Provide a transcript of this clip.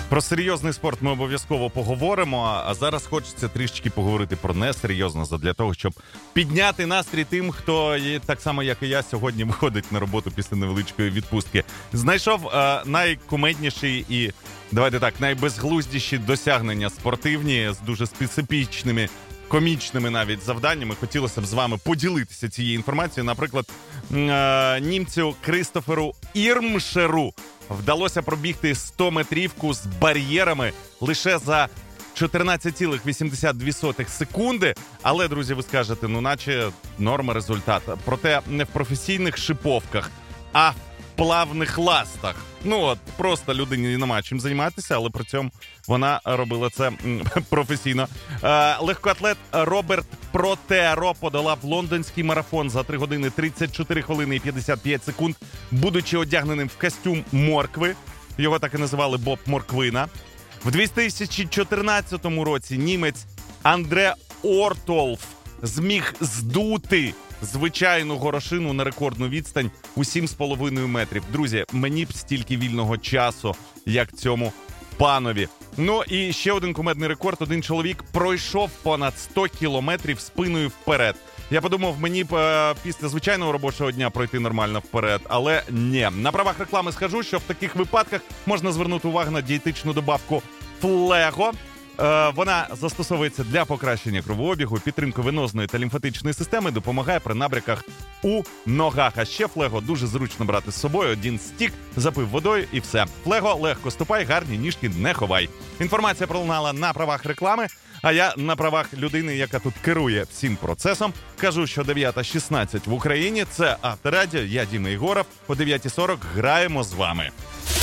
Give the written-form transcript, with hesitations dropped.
Про серйозний спорт ми обов'язково поговоримо, а зараз хочеться трішечки поговорити про несерйозне, для того, щоб підняти настрій тим, хто, так само як і я, сьогодні виходить на роботу після невеличкої відпустки. Знайшов найкумедніші і, давайте так, найбезглуздіші досягнення спортивні з дуже специфічними, комічними навіть завданнями. Хотілося б з вами поділитися цією інформацією. Наприклад, німцю Крістоферу Ірмшеру вдалося пробігти 100-метрівку з бар'єрами лише за 14,82 секунди. Але, друзі, ви скажете, наче норма результат. Проте не в професійних шиповках, а в плавних ластах. Просто людині нема чим займатися, але при цьому вона робила це професійно. Легкоатлет Роберт Протеро подолав лондонський марафон за 3 години 34 хвилини і 55 секунд, будучи одягненим в костюм моркви. Його так і називали Боб Морквина. В 2014 році німець Андре Ортолф зміг здути звичайну горошину на рекордну відстань у 7,5 метрів. Друзі, мені б стільки вільного часу, як цьому панові. І ще один кумедний рекорд. Один чоловік пройшов понад 100 кілометрів спиною вперед. Я подумав, мені б після звичайного робочого дня пройти нормально вперед, але ні. На правах реклами скажу, що в таких випадках можна звернути увагу на дієтичну добавку Флего. Вона застосовується для покращення кровообігу, підтримки венозної та лімфатичної системи, допомагає при набряках у ногах. А ще Флего дуже зручно брати з собою. Один стік, запив водою і все. Флего, легко ступай, гарні ніжки не ховай. Інформація пролунала на правах реклами, а я на правах людини, яка тут керує всім процесом, кажу, що 9:16 в Україні – це Авторадіо, я Діма Єгоров, о 9:40 граємо з вами.